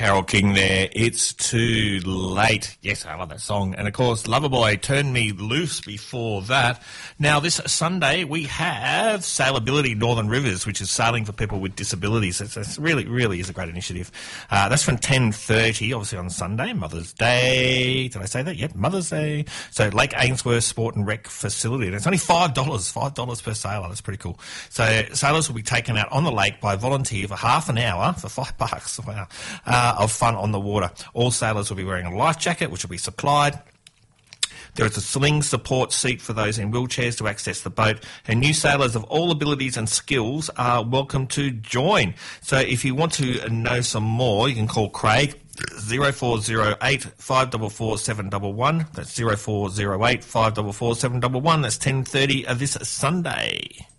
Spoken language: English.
Carole King there. It's too late. Yes, I love that song. And, of course, Loverboy, Turn Me Loose before that. Now, this Sunday, we have Sailability Northern Rivers, which is sailing for people with disabilities. It's really is a great initiative. That's from 10:30, obviously on Sunday, Mother's Day. Did I say that? Yep, Mother's Day. So Lake Ainsworth Sport and Rec Facility. And it's only $5 per sailor. That's pretty cool. So sailors will be taken out on the lake by a volunteer for half an hour for $5. Wow. Of fun on the water. All sailors will be wearing a life jacket, which will be supplied. There is a sling support seat for those in wheelchairs to access the boat, and new sailors of all abilities and skills are welcome to join. So if you want to know some more, you can call Craig 0408 544 711. That's 0408 544 711. That's 10:30 this Sunday.